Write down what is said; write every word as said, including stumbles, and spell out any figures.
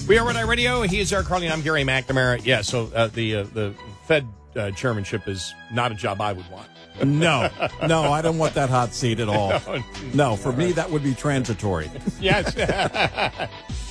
We are Red Eye Radio. He is Eric Carly. I'm Gary McNamara. Yeah, so uh, the uh, the Fed uh, chairmanship is not a job I would want. No, no, I don't want that hot seat at all. No, No, for me, that would be transitory. Yes.